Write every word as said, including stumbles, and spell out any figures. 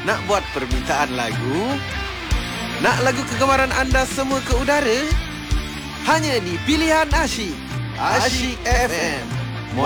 Nak buat permintaan lagu? Nak lagu kegemaran anda semua ke udara? Hanya di Pilihan Asyik, Asyik F M.